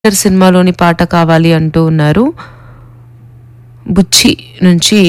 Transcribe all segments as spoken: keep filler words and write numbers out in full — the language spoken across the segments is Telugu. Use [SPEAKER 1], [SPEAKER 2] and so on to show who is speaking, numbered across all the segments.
[SPEAKER 1] సినిమాలోని పాట కావాలి అంటూ ఉన్నారు. బుచ్చి నుంచి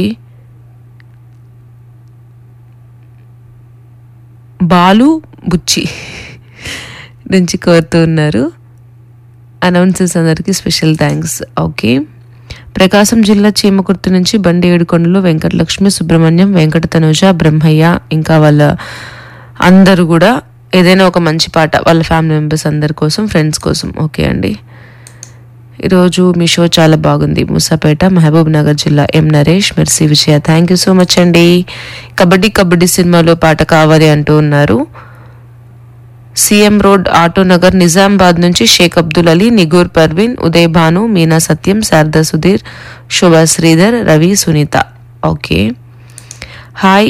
[SPEAKER 1] బాలు బుచ్చి నుంచి కోరుతూ ఉన్నారు. అనౌన్సర్స్ అందరికీ స్పెషల్ థ్యాంక్స్. ఓకే, ప్రకాశం జిల్లా చీమకుర్తి నుంచి బండి ఏడుకొండలు వెంకటలక్ష్మి, సుబ్రహ్మణ్యం, వెంకట తనుజ, బ్రహ్మయ్య ఇంకా వాళ్ళ అందరూ కూడా ఏదైనా ఒక మంచి పాట వాళ్ళ ఫ్యామిలీ మెంబర్స్ అందరి కోసం, ఫ్రెండ్స్ కోసం. ఓకే అండి, ఈరోజు మీ షో చాలా బాగుంది. మూసాపేట, మహబూబ్ నగర్ జిల్లా. ఎం Naresh, mercy Vijaya, thank you so much అండి. కబడ్డీ కబడ్డీ సినిమాలో పాట కావాలి అంటూ ఉన్నారు. CM road, auto Nagar, Nizamabad నుంచి షేక్ అబ్దుల్ అలీ, నిగూర్ పర్వీన్, ఉదయ్ భాను, మీనా సత్యం, శారదా సుధీర్, శోభా శ్రీధర్, రవి, సునీత. ఓకే, హాయ్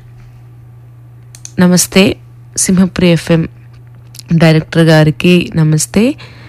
[SPEAKER 1] నమస్తే సింహపురి ఎఫ్ఎం డైరెక్టర్ గారికి నమస్తే.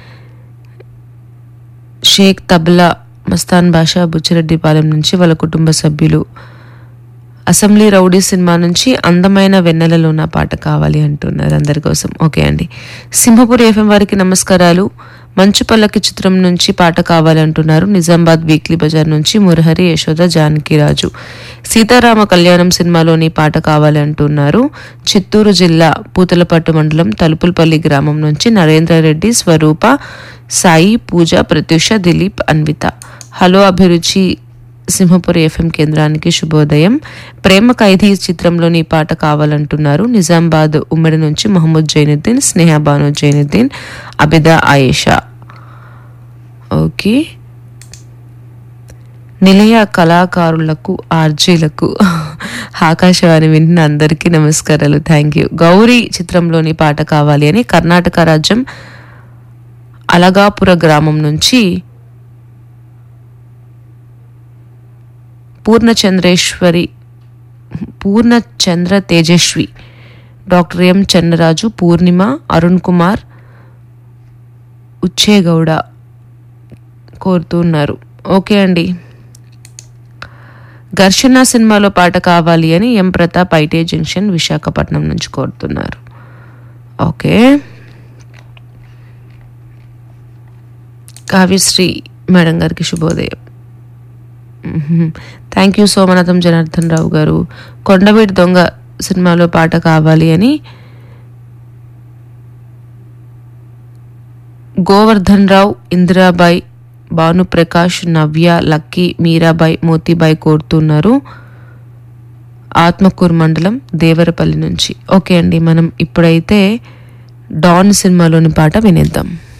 [SPEAKER 1] షేక్ తబ్లా మస్తాన్ బాషా, బుచ్చిరెడ్డిపాలెం నుంచి వాళ్ళ కుటుంబ సభ్యులు. అసెంబ్లీ రౌడీ సినిమా నుంచి అందమైన వెన్నెలలో నా పాట కావాలి అంటున్నారు అందరి కోసం. ఓకే అండి, సింహపురి ఎఫ్ఎం వారికి నమస్కారాలు. మంచు పల్లకి చిత్రం నుంచి పాట కావాలి అంటున్నారు. నిజామాబాద్ వీక్లీ బజార్ నుంచి మురహరి, యశోద, జానకిరాజు. సీతారామ కళ్యాణం సినిమాలోని పాట కావాలి అంటున్నారు. చిత్తూరు జిల్లా పూతలపట్టు మండలం తలుపులపల్లి గ్రామం నుంచి నరేంద్రరెడ్డి, స్వరూప, సాయి, పూజ, ప్రత్యూష, దిలీప్, అన్విత. హలో అభిరుచి సింహపురి ఎఫ్ఎం కేంద్రానికి శుభోదయం. ప్రేమ ఖైదీ చిత్రంలోని పాట కావాలంటున్నారు. నిజామాబాద్ ఉమ్మడి నుంచి మహమ్మద్ జైనుద్దీన్, స్నేహ బాను జైనుద్దీన్, అబిదా, ఆయేషా. ఓకే, నిలయ కళాకారులకు, ఆర్జీలకు, ఆకాశవాణి వింటున్న అందరికీ నమస్కారాలు, థ్యాంక్ యూ. గౌరీ చిత్రంలోని పాట కావాలి అని కర్ణాటక రాజ్యం అలగాపుర గ్రామం నుంచి పూర్ణచంద్రేశ్వరి, పూర్ణచంద్ర తేజస్వి, డాక్టర్ ఎం చంద్రరాజు, పూర్ణిమ, అరుణ్ కుమార్, ఉచ్చేగౌడ కోరుతున్నారు. ఓకే అండి, ఘర్షణ సినిమాలో పాట కావాలి అని ఎం ప్రతాప్, ఐటీ జంక్షన్, విశాఖపట్నం నుంచి కోరుతున్నారు. ఓకే, కావ్యశ్రీ మేడం గారికి శుభోదయం. థ్యాంక్ యూ సోమనాథం జనార్దన్ రావు గారు. కొండవీటి దొంగ సినిమాలో పాట కావాలి అని గోవర్ధన్ రావు, ఇందిరాబాయ్, భానుప్రకాష్, నవ్య, లక్కీ, మీరాబాయ్, మోతీబాయ్ కోరుతున్నారు. ఆత్మకూరు మండలం దేవరపల్లి నుంచి. ఓకే అండి, మనం ఇప్పుడైతే డాన్ సినిమాలోని పాట వినేద్దాం.